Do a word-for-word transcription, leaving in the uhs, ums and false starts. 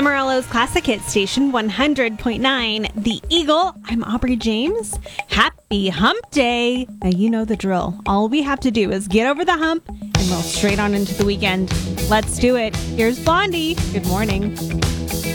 Amarillo's Classic Hit Station one hundred point nine, The Eagle. I'm Aubrey James. Happy Hump Day. Now, you know the drill. All we have to do is get over the hump and roll straight on into the weekend. Let's do it. Here's Blondie. Good morning.